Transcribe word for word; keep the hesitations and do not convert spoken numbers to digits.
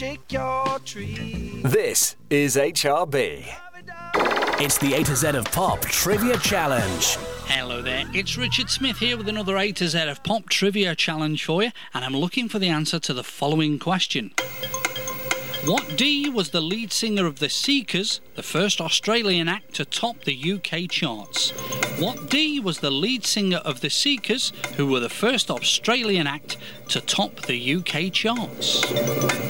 shake your tree. This is H R B. It's the A to Z of Pop Trivia Challenge. Hello there, it's Richard Smith here with another A to Z of Pop Trivia Challenge for you, and I'm looking for the answer to the following question. What D was the lead singer of The Seekers, the first Australian act to top the U K charts? What D was the lead singer of The Seekers, who were the first Australian act to top the U K charts?